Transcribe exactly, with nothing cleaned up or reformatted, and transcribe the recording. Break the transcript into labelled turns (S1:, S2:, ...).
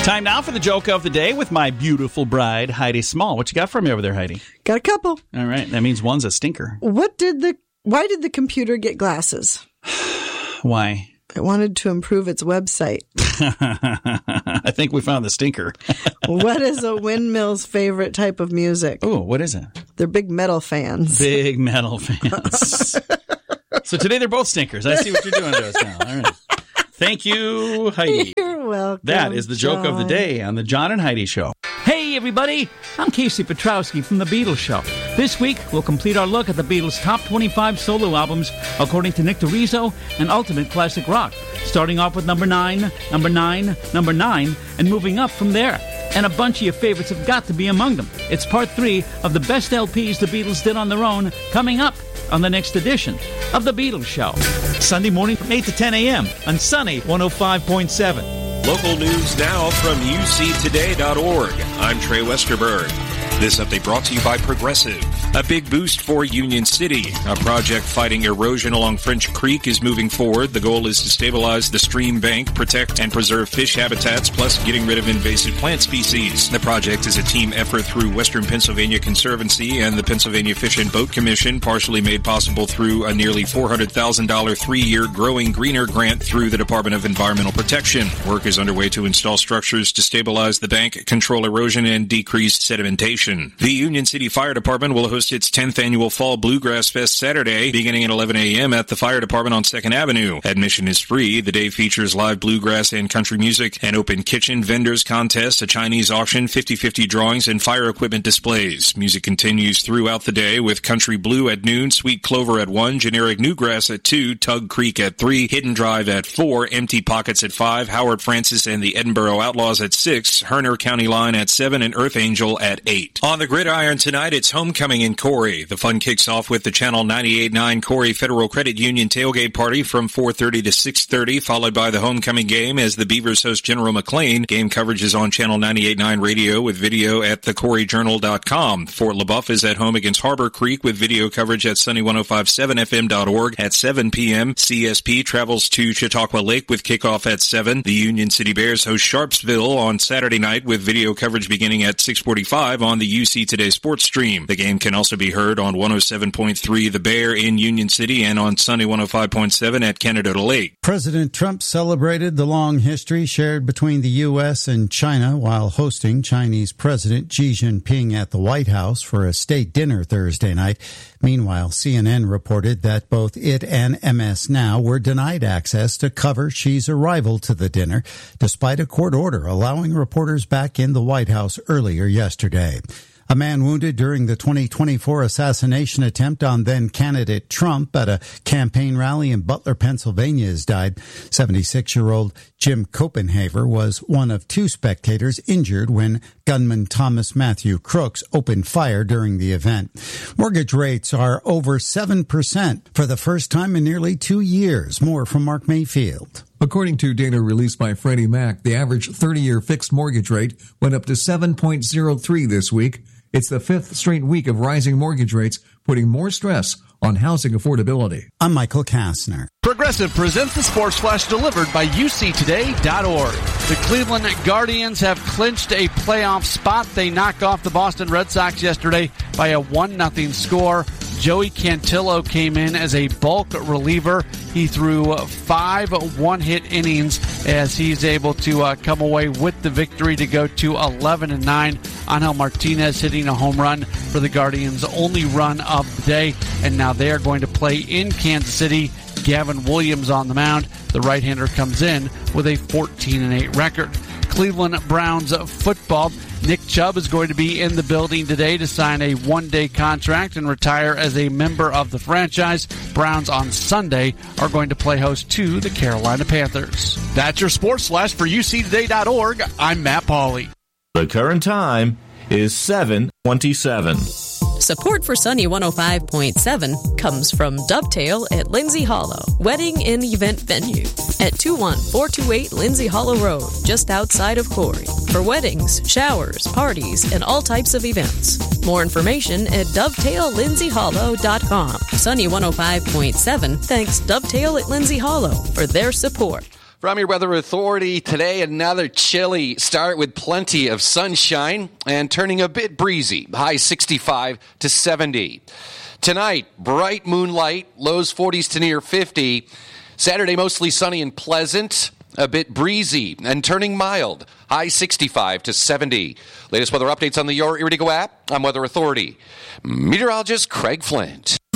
S1: Time now for the joke of the day with my beautiful bride, Heidi Small. What you got for me over there, Heidi?
S2: Got a couple.
S1: All right. That means one's a stinker.
S2: What did the, why did the computer get glasses?
S1: Why?
S2: It wanted to improve its website.
S1: I think we found the stinker.
S2: What is a windmill's favorite type of music?
S1: Oh, what is it?
S2: They're big metal fans.
S1: Big metal fans. So today they're both stinkers. I see what you're doing to us now. All right. Thank you, Heidi.
S2: You're welcome.
S1: That is the joke
S2: John.
S1: of the day on the John and Heidi Show.
S3: Hey, everybody. I'm Casey Petrowski from The Beatles Show. This week, we'll complete our look at the Beatles' top twenty-five solo albums according to Nick DeRiso and Ultimate Classic Rock, starting off with number nine, number nine, number nine, and moving up from there. And a bunch of your favorites have got to be among them. It's part three of the best L Ps the Beatles did on their own, coming up on the next edition of The Beatles Show. Sunday morning from eight to ten a.m. on Sunny one oh five point seven.
S4: Local news now from U C today dot org. I'm Trey Westerberg. This update brought to you by Progressive. A big boost for Union City. A project fighting erosion along French Creek is moving forward. The goal is to stabilize the stream bank, protect and preserve fish habitats, plus getting rid of invasive plant species. The project is a team effort through Western Pennsylvania Conservancy and the Pennsylvania Fish and Boat Commission, partially made possible through a nearly four hundred thousand dollars three-year Growing Greener grant through the Department of Environmental Protection. Work is underway to install structures to stabilize the bank, control erosion, and decrease sedimentation. The Union City Fire Department will host its tenth annual Fall Bluegrass Fest Saturday, beginning at eleven a.m. at the Fire Department on second avenue. Admission is free. The day features live bluegrass and country music, an open kitchen, vendors contest, a Chinese auction, fifty-fifty drawings, and fire equipment displays. Music continues throughout the day with Country Blue at noon, Sweet Clover at one, Generic Newgrass at two, Tug Creek at three, Hidden Drive at four, Empty Pockets at five, Howard Francis and the Edinburgh Outlaws at six, Herner County Line at seven, and Earth Angel at eight. On the gridiron tonight, it's homecoming in Corey. The fun kicks off with the Channel ninety-eight point nine Corey Federal Credit Union tailgate party from four thirty to six thirty, followed by the homecoming game as the Beavers host General McLean. Game coverage is on Channel ninety-eight point nine radio with video at the corey journal dot com. Fort LaBeouf is at home against Harbor Creek with video coverage at Sunny one oh five point seven F M dot org at seven p.m. C S P travels to Chautauqua Lake with kickoff at seven. The Union City Bears host Sharpsville on Saturday night with video coverage beginning at six forty-five on the U C Today Sports Stream. The game can also be heard on one oh seven point three The Bear in Union City and on Sunny one oh five point seven at Canada Lake.
S5: President Trump celebrated the long history shared between the U S and China while hosting Chinese President Xi Jinping at the White House for a state dinner Thursday night. Meanwhile, C N N reported that both it and M S Now were denied access to cover Xi's arrival to the dinner, despite a court order allowing reporters back in the White House earlier yesterday. A man wounded during the twenty twenty-four assassination attempt on then-candidate Trump at a campaign rally in Butler, Pennsylvania, has died. seventy-six-year-old Jim Copenhaver was one of two spectators injured when gunman Thomas Matthew Crooks opened fire during the event. Mortgage rates are over seven percent for the first time in nearly two years. More from Mark Mayfield.
S6: According to data released by Freddie Mac, the average thirty-year fixed mortgage rate went up to seven point oh three this week. It's the fifth straight week of rising mortgage rates, putting more stress on housing affordability.
S5: I'm Michael Kastner.
S7: Progressive presents the Sports Flash delivered by U C today dot org. The Cleveland Guardians have clinched a playoff spot. They knocked off the Boston Red Sox yesterday by a one nothing score. Joey Cantillo came in as a bulk reliever. He threw five one-hit innings as he's able to uh, come away with the victory to go to eleven and nine. Angel Martinez hitting a home run for the Guardians' only run of the day. And now they are going to play in Kansas City. Gavin Williams on the mound. The right-hander comes in with a fourteen and eight record. Cleveland Browns football. Nick Chubb is going to be in the building today to sign a one-day contract and retire as a member of the franchise. Browns on Sunday are going to play host to the Carolina Panthers. That's your Sports Flash for U C today dot org. I'm Matt Pauley.
S8: The current time is seven twenty-seven.
S9: Support for Sunny one oh five point seven comes from Dovetail at Lindsay Hollow, wedding and event venue at two one four two eight Lindsay Hollow Road, just outside of Corey. For weddings, showers, parties, and all types of events. More information at dovetail lindsay hollow dot com. Sunny one oh five point seven thanks Dovetail at Lindsay Hollow for their support.
S10: From your Weather Authority, today another chilly start with plenty of sunshine and turning a bit breezy, high sixty-five to seventy. Tonight, bright moonlight, lows forties to near fifty. Saturday, mostly sunny and pleasant, a bit breezy and turning mild, high sixty-five to seventy. Latest weather updates on the Your Ear to Go app. I'm Weather Authority meteorologist Craig Flint.